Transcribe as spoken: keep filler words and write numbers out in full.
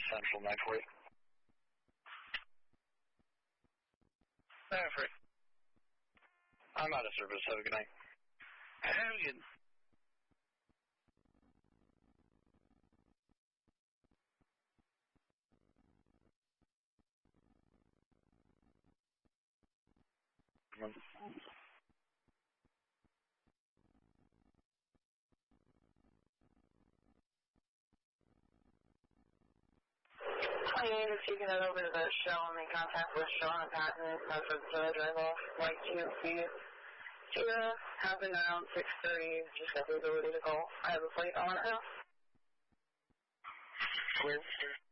Central nine forty. nine forty. I'm out of service. Have a good night. Have a good twenty-eight, if you can head over to the shell and make contact with Sean and Patton, that's for the drive off, like two feet. Kira, happened around six thirty, just got the ability to call. I have a plate on it now. Clear.